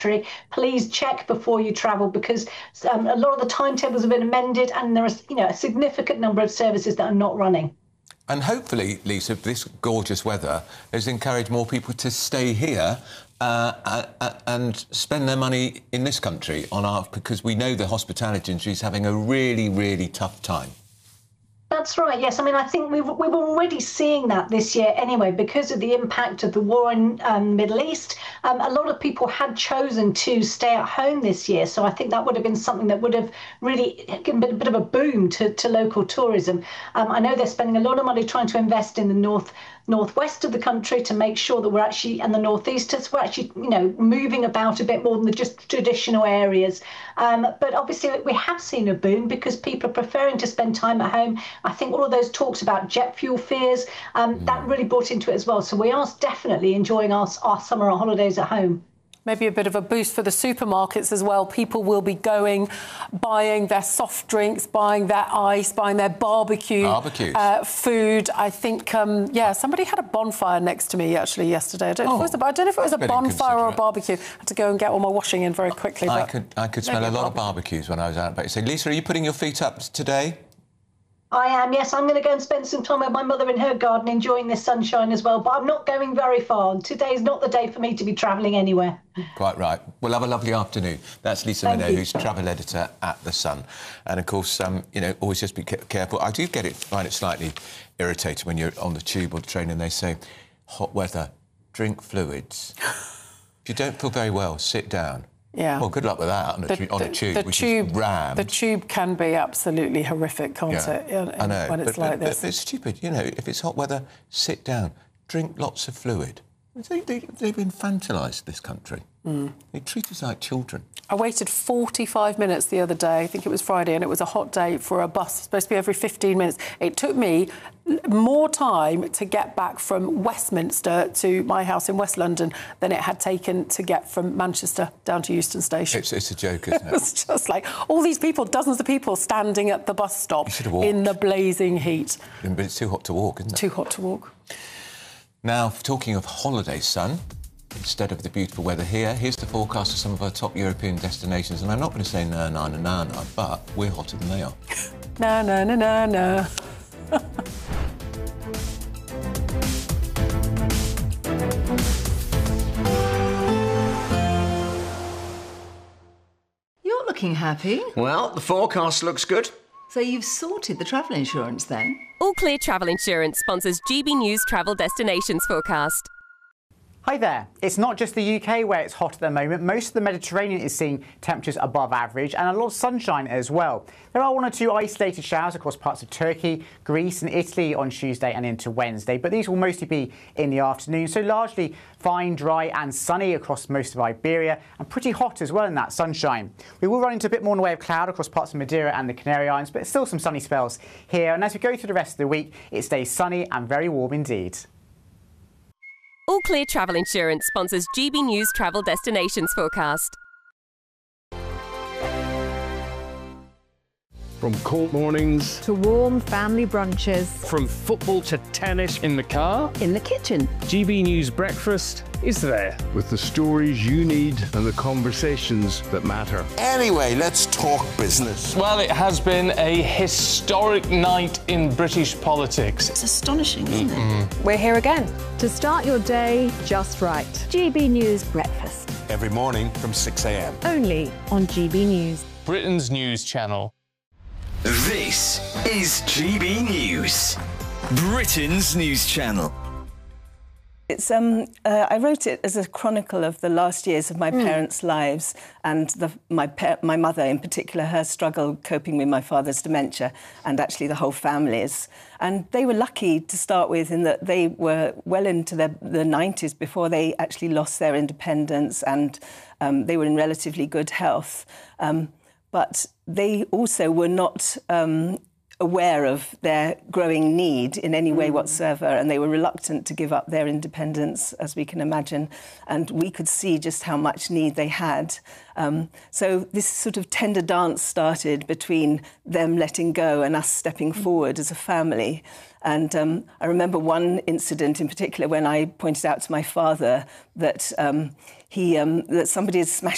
please check before you travel, because a lot of the timetables have been amended and there is, a significant number of services that are not running. And hopefully, Lisa, this gorgeous weather has encouraged more people to stay here and spend their money in this country because we know the hospitality industry is having a really, really tough time. That's right, yes. I mean, I think we're already seeing that this year anyway, because of the impact of the war in the Middle East. A lot of people had chosen to stay at home this year, so I think that would have been something that would have really given a bit of a boom to local tourism. I know they're spending a lot of money trying to invest in the northwest of the country to make sure that we're actually, and the northeast, we're actually, moving about a bit more than the just traditional areas. But obviously we have seen a boom because people are preferring to spend time at home. I think all of those talks about jet fuel fears, that really brought into it as well. So we are definitely enjoying our summer holidays at home. Maybe a bit of a boost for the supermarkets as well. People will be buying their soft drinks, buying their ice, buying their barbecue food. I think, somebody had a bonfire next to me actually yesterday. I don't know if it was a bonfire or a barbecue. I had to go and get all my washing in very quickly. I could smell a lot of barbecues when I was out. But so, Lisa, are you putting your feet up today? I am, yes. I'm going to go and spend some time with my mother in her garden, enjoying this sunshine as well. But I'm not going very far. Today's not the day for me to be travelling anywhere. Quite right. We'll have a lovely afternoon. That's Lisa Minnow, who's travel editor at The Sun. And, of course, always just be careful. I do find it slightly irritating when you're on the tube or the train and they say, hot weather, drink fluids. If you don't feel very well, sit down. Yeah. Well, good luck with that on a tube, which is rammed. The tube can be absolutely horrific, can't it? I know. When it's like this. But it's stupid, if it's hot weather, sit down, drink lots of fluid. They've infantilised this country. They treat us like children. I waited 45 minutes the other day, I think it was Friday, and it was a hot day for a bus, supposed to be every 15 minutes. It took me more time to get back from Westminster to my house in West London than it had taken to get from Manchester down to Euston Station. It's a joke, isn't it? It's just like all these people, dozens of people standing at the bus stop in the blazing heat. But it's too hot to walk, isn't it? Too hot to walk. Now, talking of holiday sun, instead of the beautiful weather here, here's the forecast of some of our top European destinations. And I'm not going to say na, na, na, na, na, but we're hotter than they are. Na, na, na, na, na. You're looking happy. Well, the forecast looks good. So you've sorted the travel insurance then? All Clear Travel Insurance sponsors GB News Travel Destinations Forecast. Hi there. It's not just the UK where it's hot at the moment. Most of the Mediterranean is seeing temperatures above average and a lot of sunshine as well. There are one or two isolated showers across parts of Turkey, Greece and Italy on Tuesday and into Wednesday, but these will mostly be in the afternoon, so largely fine, dry and sunny across most of Iberia and pretty hot as well in that sunshine. We will run into a bit more in the way of cloud across parts of Madeira and the Canary Islands, but still some sunny spells here, and as we go through the rest of the week, it stays sunny and very warm indeed. All Clear Travel Insurance sponsors GB News Travel Destinations Forecast. From cold mornings to warm family brunches, from football to tennis, in the car, in the kitchen, GB News Breakfast is there with the stories you need and the conversations that matter. Anyway, let's talk business. Well, it has been a historic night in British politics. It's astonishing, isn't it? We're here again to start your day just right. GB News Breakfast. Every morning from 6 a.m. Only on GB News. Britain's news channel. This is GB News, Britain's news channel. It's I wrote it as a chronicle of the last years of my parents' lives and my mother in particular, her struggle coping with my father's dementia and actually the whole family's. And they were lucky to start with in that they were well into the 90s before they actually lost their independence, and they were in relatively good health. But they also were not aware of their growing need in any way whatsoever, and they were reluctant to give up their independence, as we can imagine, and we could see just how much need they had. So this sort of tender dance started between them letting go and us stepping forward as a family. And I remember one incident in particular when I pointed out to my father that that somebody had smashed